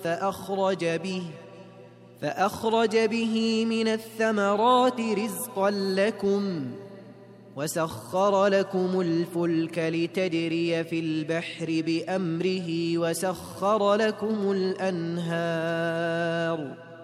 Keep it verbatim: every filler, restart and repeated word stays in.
فأخرج به فأخرج به من الثمرات رزقا لكم وسخر لكم الفلك لتجري في البحر بأمره وسخر لكم الأنهار